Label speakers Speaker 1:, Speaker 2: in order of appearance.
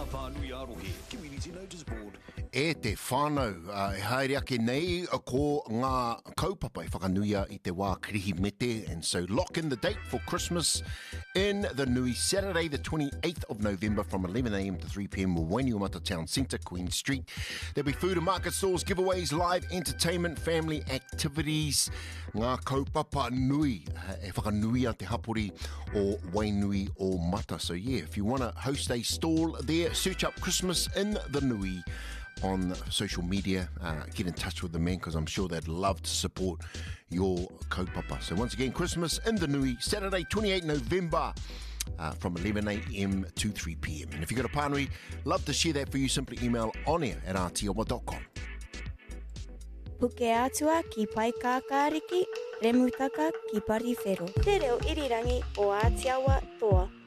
Speaker 1: whānui arohe, Community Notice Board.
Speaker 2: E te whānau, e haere ake nei ko ngā kaupapa e whakanuia I te wā kirihi mete, and so lock in the date for Christmas in the Nui, Saturday the 28th of November from 11 a.m. to 3 p.m. Wainuiomata Town Centre, Queen Street. There'll be food and market stalls, giveaways, live entertainment, family activities, ngā kaupapa nui, e whakanuia te hapori o Wainui o Mata. So yeah, if you want to host a stall there, search up Christmas in the Nui on social media. Get in touch with the men because I'm sure they'd love to support your kaupapa. So once again, Christmas in the Nui, Saturday 28 November from 11 a.m. to 3 p.m. And if you've got a pānui, love to share that for you. Simply email onair@aotearoa.com.
Speaker 3: Puke atua ki pai kākāriki, remutaka ki pariwhero. Te reo irirangi o Aotearoa toa.